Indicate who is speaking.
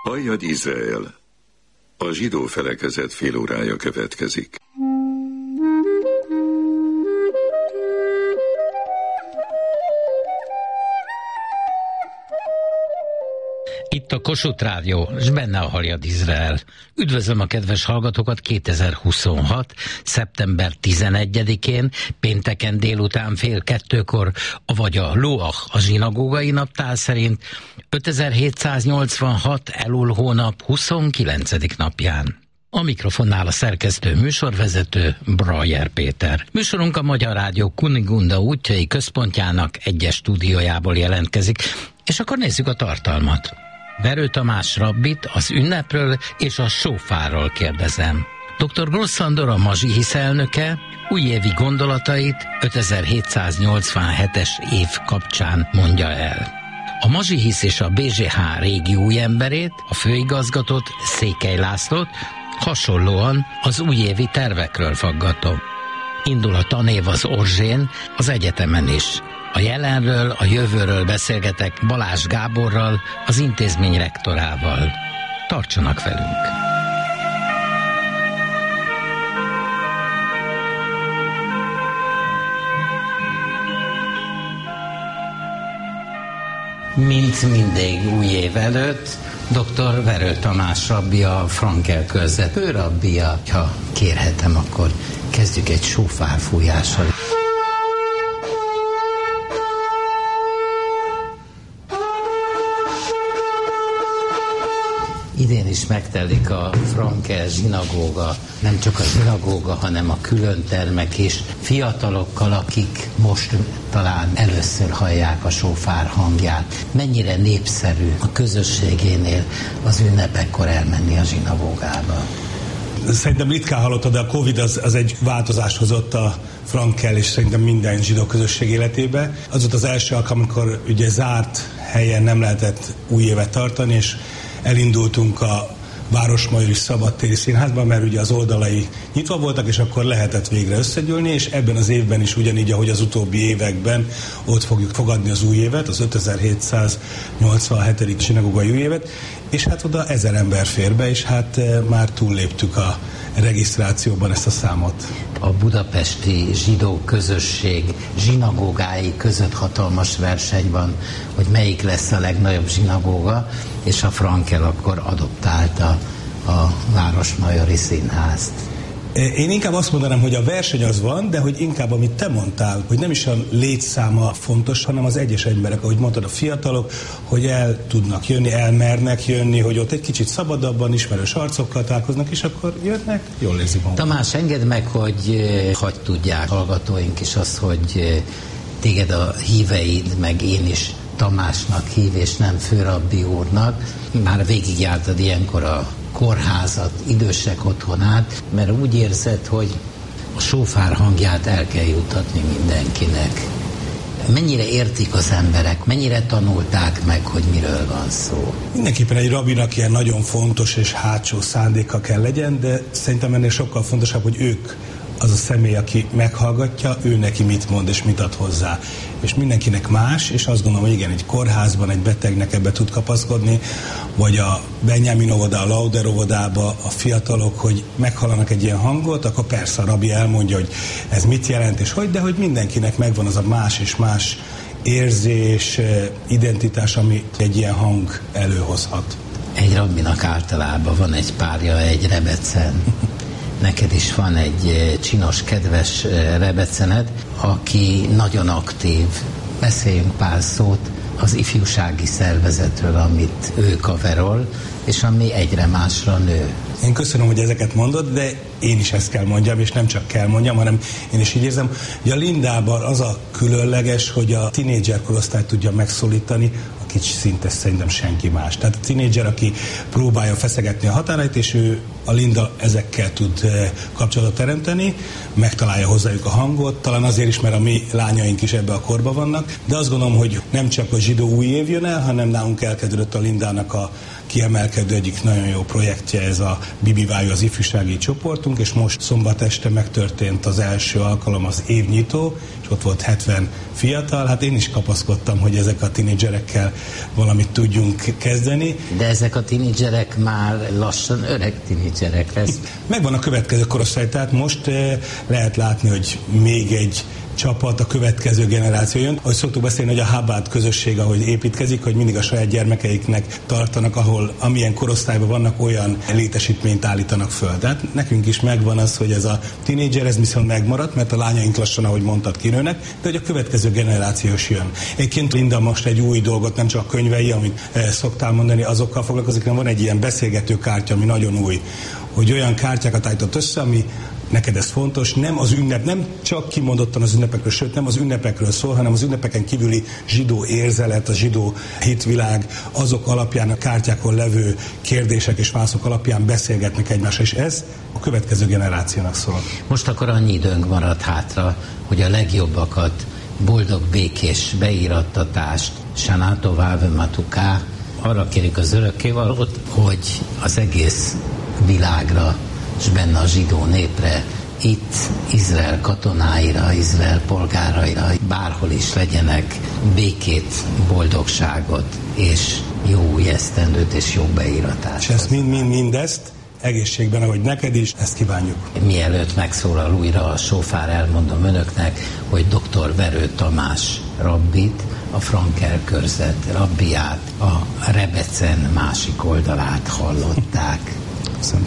Speaker 1: Halljad Izrael! A zsidó felekezet félórája következik.
Speaker 2: Itt a Kossuth Rádió, és benne a Halljad Izrael. Üdvözlöm a kedves hallgatókat 2026. szeptember 11-én, pénteken délután 1:30, vagy a Loach, a zsinagógai naptár szerint 5786 Elul hónap 29. napján. A mikrofonnál a szerkesztő műsorvezető Brajer Péter. Műsorunk a Magyar Rádió Kunigunda útjai központjának egyes stúdiójából jelentkezik, és akkor nézzük a tartalmat. Verő Tamás rabbit az ünnepről és a sófárról kérdezem. Dr. Gross Andor, a Mazsihisz elnöke újévi gondolatait 5787-es év kapcsán mondja el. A Mazsihisz és a BZH régi új emberét, a főigazgatót, Székely Lászlót hasonlóan az újévi tervekről faggatom. Indul a tanév az Orzsén, az egyetemen is. A jelenről, a jövőről beszélgetek Balázs Gáborral, az intézmény rektorával. Tartsanak velünk! Mint mindig új év előtt, dr. Verő Tamás rabbi, a Frankel körzet főrabbija. Ha kérhetem, akkor kezdjük egy sófárfújással. Idén is megtelik a Frankel zsinagóga, nem csak a zsinagóga, hanem a külön termek is, fiatalokkal, akik most talán először hallják a sófár hangját. Mennyire népszerű a közösségénél az ünnepekkor elmenni a zsinagógába?
Speaker 3: Szerintem ritkán hallottad, de a Covid az egy változást hozott a Frankel és szerintem minden zsidó közösség életébe. Az volt az első alkalom, amikor ugye zárt helyen nem lehetett új évet tartani, és elindultunk a Városmajori Szabadtéri Színházban, mert ugye az oldalai nyitva voltak, és akkor lehetett végre összegyűlni, és ebben az évben is ugyanígy, ahogy az utóbbi években ott fogjuk fogadni az új évet, az 5787. zsinagógai új évet, és hát oda 1000 ember fér be, és hát már túlléptük a regisztrációban ezt a számot.
Speaker 2: A budapesti zsidó közösség zsinagógái között hatalmas verseny van, hogy melyik lesz a legnagyobb zsinagóga, és a Frankel akkor adoptálta a Városmajori Színházt.
Speaker 3: Én inkább azt mondanám, hogy a verseny az van, de hogy inkább amit te mondtál, hogy nem is a létszáma fontos, hanem az egyes emberek, ahogy mondtad, a fiatalok, hogy el tudnak jönni, elmernek jönni, hogy ott egy kicsit szabadabban ismerős arcokkal találkoznak, és akkor jönnek, jól érzik magukat.
Speaker 2: Tamás, engedd meg, hogy hadd tudják hallgatóink is azt, hogy téged a híveid, meg én is Tamásnak hív, és nem főrabbi úrnak. Már végigjártad ilyenkor a kórházat, idősek otthonát, mert úgy érzed, hogy a sófár hangját el kell juttatni mindenkinek. Mennyire értik az emberek, mennyire tanulták meg, hogy miről van szó?
Speaker 3: Mindenképpen egy rabinak ilyen nagyon fontos és hátsó szándéka kell legyen, de szerintem ennél sokkal fontosabb, hogy ők az a személy, aki meghallgatja, ő neki mit mond és mit ad hozzá. És mindenkinek más, és azt gondolom, hogy igen, egy kórházban egy betegnek ebbe tud kapaszkodni, vagy a Benjamin óvoda, a Lauder óvodába a fiatalok, hogy meghallanak egy ilyen hangot, akkor persze a rabbi elmondja, hogy ez mit jelent, és hogy, de hogy mindenkinek megvan az a más és más érzés, identitás, amit egy ilyen hang előhozhat.
Speaker 2: Egy rabbinak általában van egy párja, egy rebecen. Neked is van egy csinos, kedves rebecened, aki nagyon aktív. Beszéljünk pár szót az ifjúsági szervezetről, amit ő coverol, és ami egyre másra nő.
Speaker 3: Én köszönöm, hogy ezeket mondod, de én is ezt kell mondjam, és nem csak kell mondjam, hanem én is így érzem, hogy a Lindában az a különleges, hogy a tínédzser korosztályt tudja megszólítani, akit szinte szerintem senki más. Tehát a tínédzser, aki próbálja feszegetni a határait, és ő, a Linda ezekkel tud kapcsolatot teremteni, megtalálja hozzájuk a hangot, talán azért is, mert a mi lányaink is ebbe a korba vannak, de azt gondolom, hogy nem csak a zsidó új év jön el, hanem nálunk elkezdődött a Lindának a kiemelkedő egyik nagyon jó projektje ez a Bibivájú, az ifjúsági csoportunk, és most szombat este megtörtént az első alkalom, az évnyitó, és ott volt 70 fiatal. Hát én is kapaszkodtam, hogy ezek a tinédzserekkel valamit tudjunk kezdeni.
Speaker 2: De ezek a tinédzserek már lassan öreg tinédzserek lesz.
Speaker 3: Megvan a következő korosztály, tehát most lehet látni, hogy még egy csapat, a következő generáció jön. Ahogy szoktuk beszélni, hogy a Chabad közösség, ahogy építkezik, hogy mindig a saját gyermekeiknek tartanak, ahol amilyen korosztályban vannak, olyan létesítményt állítanak föl. Tehát nekünk is megvan az, hogy ez a tinédzser, ez viszont megmaradt, mert a lányaink lassan, ahogy mondtad, kinőnek, de hogy a következő generációs jön. Egyébként Linda most egy új dolgot, nem csak a könyvei, amit szoktál mondani, azokkal foglalkozik, hanem van egy ilyen beszélgető kártya, ami nagyon új, hogy olyan kártyákat állított össze, ami neked ez fontos, nem az ünnep, nem csak kimondottan az ünnepekről, sőt nem az ünnepekről szól, hanem az ünnepeken kívüli zsidó érzelet, a zsidó hitvilág, azok alapján, a kártyákon levő kérdések és válaszok alapján beszélgetnek egymással, és ez a következő generációnak szól.
Speaker 2: Most akkor annyi időnk maradt hátra, hogy a legjobbakat, boldog békés beírattatást, Shana Tová v'Matuká, arra kérjük az örökkévalót, hogy az egész világra és benne a zsidó népre, itt Izrael katonáira, Izrael polgáraira, bárhol is legyenek békét, boldogságot, és jó új esztendőt, és jó beíratást.
Speaker 3: És ezt mindezt egészségben, ahogy neked is, ezt kívánjuk.
Speaker 2: Mielőtt megszólal újra a sofár, elmondom önöknek, hogy dr. Verő Tamás rabbit, a Frankel körzet rabbiát, a Rebecen másik oldalát hallották.
Speaker 3: Köszönöm